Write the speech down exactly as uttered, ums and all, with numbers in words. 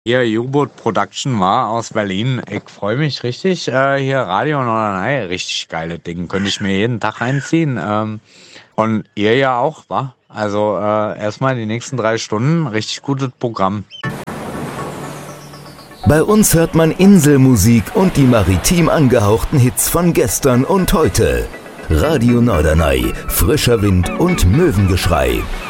Hier U-Boot Production war aus Berlin. Ich freue mich richtig. Äh, hier Radio Norderney, richtig geile Dinge. Könnte ich mir jeden Tag reinziehen. Ähm, und ihr ja auch, wa? Also äh, erstmal die nächsten drei Stunden richtig gutes Programm. Bei uns hört man Inselmusik und die maritim angehauchten Hits von gestern und heute. Radio Norderney, frischer Wind und Möwengeschrei.